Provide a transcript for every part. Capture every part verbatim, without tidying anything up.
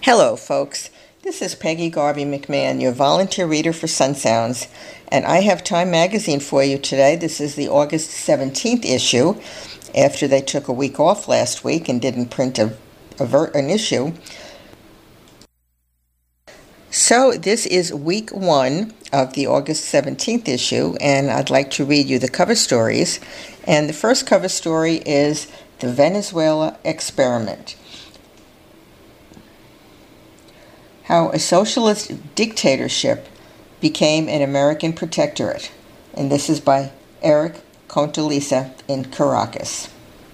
Hello, folks. This is Peggy Garvey McMahon, your volunteer reader for Sun Sounds, and I have Time Magazine for you today. This is the August seventeenth issue, after they took a week off last week and didn't print a, a ver- an issue. So this is week one of the August seventeenth issue, and I'd like to read you the cover stories. And the first cover story is The Venezuela Experiment. How a socialist dictatorship became an American protectorate. And this is by Eric Contaliza in Caracas.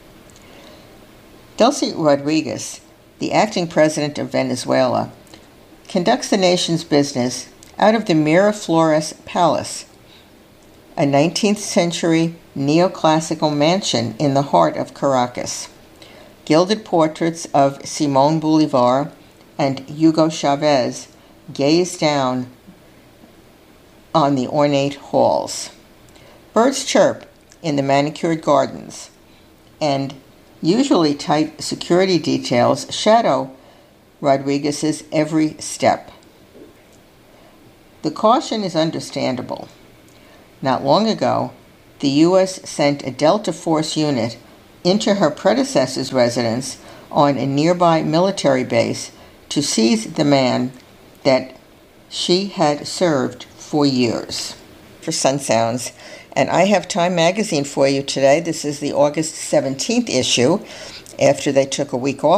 Delcy Rodriguez, the acting president of Venezuela, conducts the nation's business out of the Miraflores Palace, a nineteenth century neoclassical mansion in the heart of Caracas. Gilded portraits of Simon Bolivar and Hugo Chavez gaze down on the ornate halls. Birds chirp in the manicured gardens, and usually tight security details shadow Rodriguez's every step. The caution is understandable. Not long ago, the U S sent a Delta Force unit into her predecessor's residence on a nearby military base to seize the man that she had served for years. For Sun Sounds, and I have Time Magazine for you today. This is the August seventeenth issue, after they took a week off